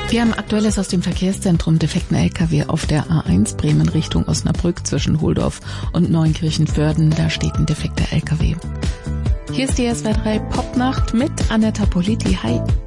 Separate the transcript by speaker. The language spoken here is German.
Speaker 1: Wir haben Aktuelles aus dem Verkehrszentrum. Defekten LKW auf der A1 Bremen Richtung Osnabrück zwischen Holdorf und Neunkirchen-Vörden. Da steht ein defekter LKW. Hier ist die SWR3 Popnacht mit Anetta Politi. Hi.